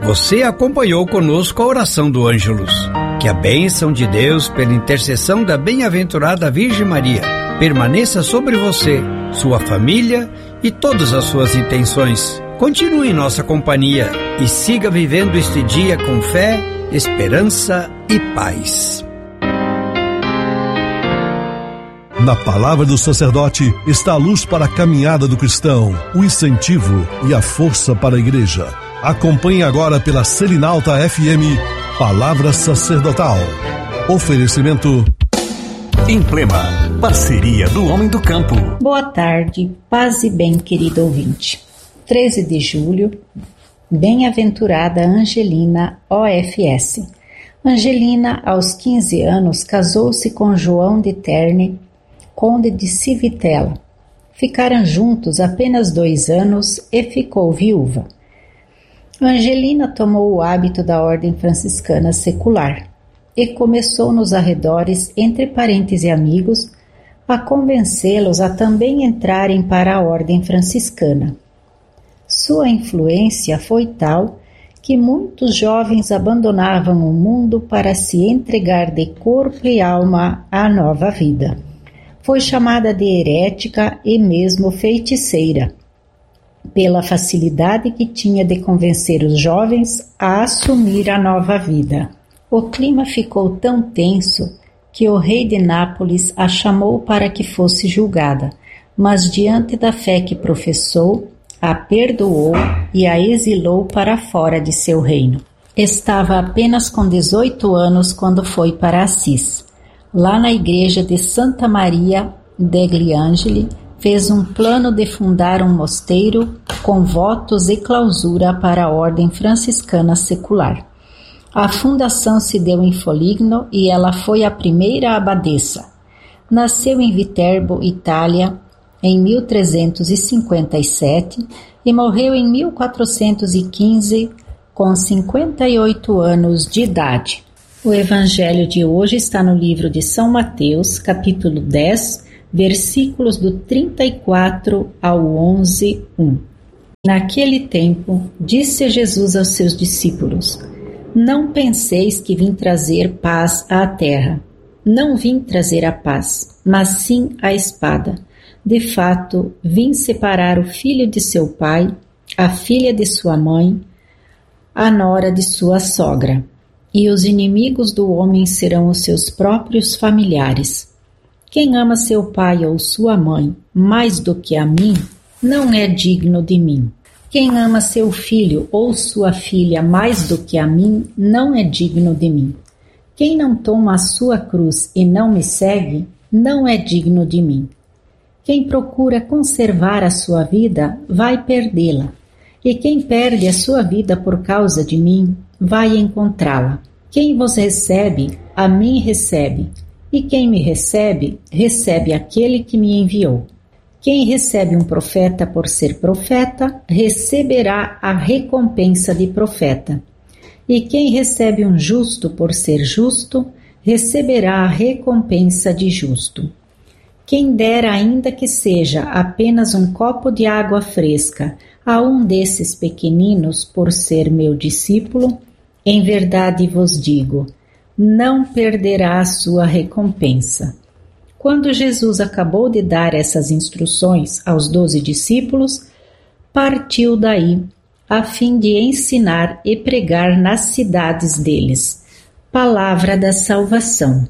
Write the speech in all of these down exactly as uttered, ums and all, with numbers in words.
Você acompanhou conosco a oração do Ângelus. Que a bênção de Deus, pela intercessão da bem-aventurada Virgem Maria, permaneça sobre você, sua família e todas as suas intenções. Continue em nossa companhia e siga vivendo este dia com fé, esperança e paz. Na palavra do sacerdote está a luz para a caminhada do cristão, o incentivo e a força para a igreja. Acompanhe agora pela Selinalta F M, Palavra Sacerdotal. Oferecimento Emblema, parceria do homem do campo. Boa tarde, paz e bem, querido ouvinte. treze de julho, bem-aventurada Angelina, O F S. Angelina, aos quinze anos, casou-se com João de Terne, conde de Civitella. Ficaram juntos apenas dois anos e ficou viúva. Angelina tomou o hábito da ordem franciscana secular e começou nos arredores, entre parentes e amigos, a convencê-los a também entrarem para a ordem franciscana. Sua influência foi tal que muitos jovens abandonavam o mundo para se entregar de corpo e alma à nova vida. Foi chamada de herética e mesmo feiticeira, pela facilidade que tinha de convencer os jovens a assumir a nova vida. O clima ficou tão tenso que o rei de Nápoles a chamou para que fosse julgada, mas diante da fé que professou, a perdoou e a exilou para fora de seu reino. Estava apenas com dezoito anos quando foi para Assis. Lá na igreja de Santa Maria degli Angeli, fez um plano de fundar um mosteiro com votos e clausura para a ordem franciscana secular. A fundação se deu em Foligno e ela foi a primeira abadesa. Nasceu em Viterbo, Itália, em mil trezentos e cinquenta e sete e morreu em mil quatrocentos e quinze, com cinquenta e oito anos de idade. O evangelho de hoje está no livro de São Mateus, capítulo dez, versículos do trinta e quatro ao onze, um. Naquele tempo, disse Jesus aos seus discípulos: Não penseis que vim trazer paz à terra. Não vim trazer a paz, mas sim a espada. De fato, vim separar o filho de seu pai, a filha de sua mãe, a nora de sua sogra. E os inimigos do homem serão os seus próprios familiares. Quem ama seu pai ou sua mãe mais do que a mim, não é digno de mim. Quem ama seu filho ou sua filha mais do que a mim, não é digno de mim. Quem não toma a sua cruz e não me segue, não é digno de mim. Quem procura conservar a sua vida, vai perdê-la. E quem perde a sua vida por causa de mim, vai encontrá-la. Quem vos recebe, a mim recebe. E quem me recebe, recebe aquele que me enviou. Quem recebe um profeta por ser profeta, receberá a recompensa de profeta. E quem recebe um justo por ser justo, receberá a recompensa de justo. Quem dera ainda que seja apenas um copo de água fresca a um desses pequeninos por ser meu discípulo, em verdade vos digo, não perderá a sua recompensa. Quando Jesus acabou de dar essas instruções aos doze discípulos, partiu daí, a fim de ensinar e pregar nas cidades deles. Palavra da salvação.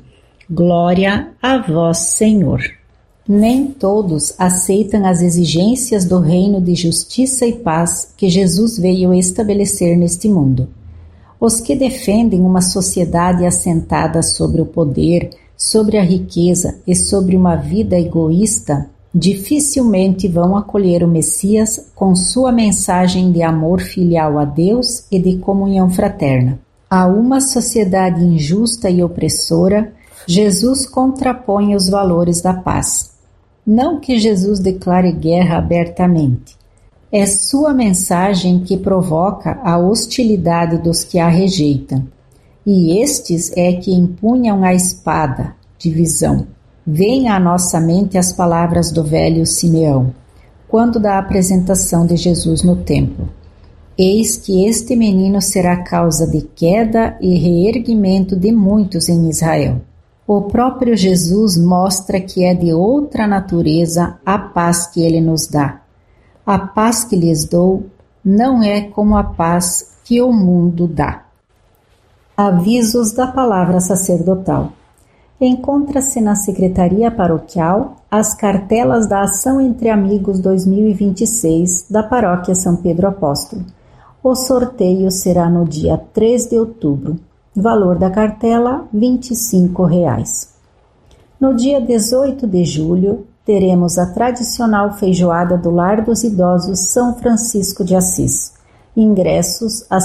Glória a vós, Senhor. Nem todos aceitam as exigências do reino de justiça e paz que Jesus veio estabelecer neste mundo. Os que defendem uma sociedade assentada sobre o poder, sobre a riqueza e sobre uma vida egoísta, dificilmente vão acolher o Messias com sua mensagem de amor filial a Deus e de comunhão fraterna. A uma sociedade injusta e opressora, Jesus contrapõe os valores da paz. Não que Jesus declare guerra abertamente. É sua mensagem que provoca a hostilidade dos que a rejeitam. E estes é que empunham a espada, divisão. Vêm à nossa mente as palavras do velho Simeão, quando da apresentação de Jesus no templo. Eis que este menino será causa de queda e reerguimento de muitos em Israel. O próprio Jesus mostra que é de outra natureza a paz que ele nos dá. A paz que lhes dou não é como a paz que o mundo dá. Avisos da palavra sacerdotal. Encontra-se na Secretaria Paroquial as cartelas da Ação Entre Amigos dois mil e vinte e seis da Paróquia São Pedro Apóstolo. O sorteio será no dia três de outubro. Valor da cartela, vinte e cinco reais. No dia dezoito de julho, teremos a tradicional feijoada do Lar dos Idosos São Francisco de Assis. Ingressos a